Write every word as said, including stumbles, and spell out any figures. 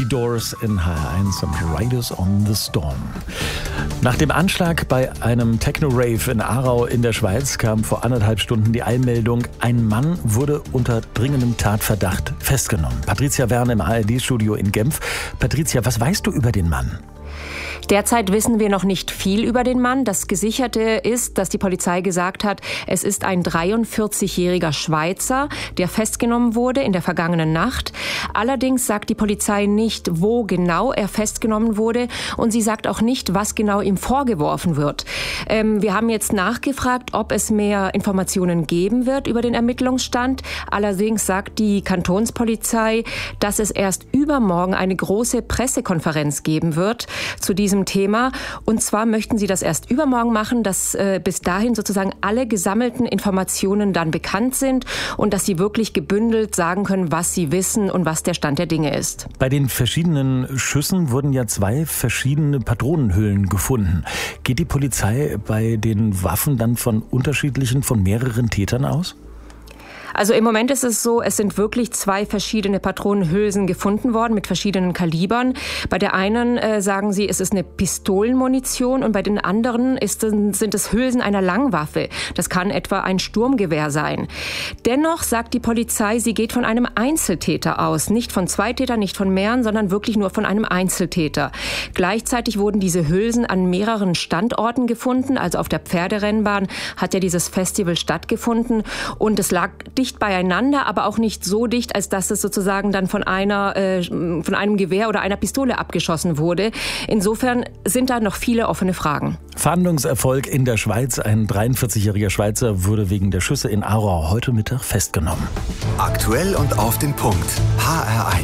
die Doors in H R eins und Riders on the Storm. Nach dem Anschlag bei einem Techno-Rave in Aarau in der Schweiz kam vor anderthalb Stunden die Eilmeldung, ein Mann wurde unter dringendem Tatverdacht festgenommen. Patricia Wern im A R D-Studio in Genf. Patricia, was weißt du über den Mann? Derzeit wissen wir noch nicht viel über den Mann. Das Gesicherte ist, dass die Polizei gesagt hat, es ist ein dreiundvierzigjähriger Schweizer, der festgenommen wurde in der vergangenen Nacht. Allerdings sagt die Polizei nicht, wo genau er festgenommen wurde, und sie sagt auch nicht, was genau ihm vorgeworfen wird. Ähm, wir haben jetzt nachgefragt, ob es mehr Informationen geben wird über den Ermittlungsstand. Allerdings sagt die Kantonspolizei, dass es erst übermorgen eine große Pressekonferenz geben wird zu diesem Thema. Und zwar möchten sie das erst übermorgen machen, dass äh, bis dahin sozusagen alle gesammelten Informationen dann bekannt sind und dass sie wirklich gebündelt sagen können, was sie wissen und was der Stand der Dinge ist. Bei den verschiedenen Schüssen wurden ja zwei verschiedene Patronenhüllen gefunden. Geht die Polizei bei den Waffen dann von unterschiedlichen, von mehreren Tätern aus? Also im Moment ist es so, es sind wirklich zwei verschiedene Patronenhülsen gefunden worden mit verschiedenen Kalibern. Bei der einen äh, sagen sie, es ist eine Pistolenmunition, und bei den anderen ist, sind es Hülsen einer Langwaffe. Das kann etwa ein Sturmgewehr sein. Dennoch sagt die Polizei, sie geht von einem Einzeltäter aus. Nicht von zwei Tätern, nicht von mehreren, sondern wirklich nur von einem Einzeltäter. Gleichzeitig wurden diese Hülsen an mehreren Standorten gefunden. Also auf der Pferderennbahn hat ja dieses Festival stattgefunden, und es lag dicht beieinander, aber auch nicht so dicht, als dass es sozusagen dann von einer, äh, von einem Gewehr oder einer Pistole abgeschossen wurde. Insofern sind da noch viele offene Fragen. Fahndungserfolg in der Schweiz. Ein dreiundvierzigjähriger Schweizer wurde wegen der Schüsse in Aarau heute Mittag festgenommen. Aktuell und auf den Punkt. H R